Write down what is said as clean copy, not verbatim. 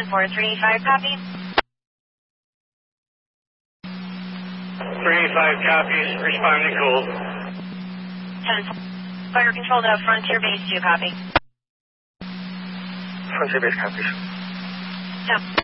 10-4, 385, copy. 385 copies, responding cold. 10, fire control to Frontier Base 2, copy. Frontier Base copies. Yep.